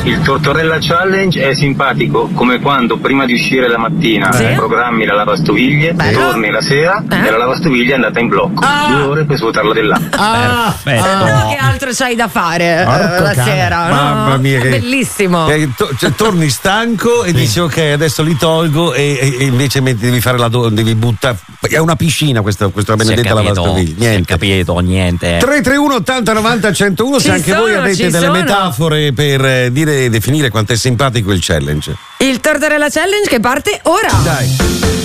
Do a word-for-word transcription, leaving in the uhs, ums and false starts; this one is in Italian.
Il Tortorella Challenge è simpatico come quando prima di uscire la mattina Sì. programmi la lavastoviglie, Bello. torni la sera Eh? e la lavastoviglie è andata in blocco. Ah. Due ore per svuotarla dell'acqua. Ah, Perfetto. ah. Che altro c'hai da fare eh, Porco la cane. sera? no? Mamma mia, che- Bellissimo. Eh, to- cioè, torni stanco e dici ok, adesso li tolgo e, e- e invece metti- devi fare la do- devi buttare. È una piscina questa, questa Si è benedetta capito, lavastoviglie. si è Niente. capito, niente. tre tre uno ottanta novanta centouno se Ci anche voi sono, avete ci delle sono. metafore per eh, dire definire quanto è simpatico il challenge. Il Tortorella Challenge che parte ora. Dai.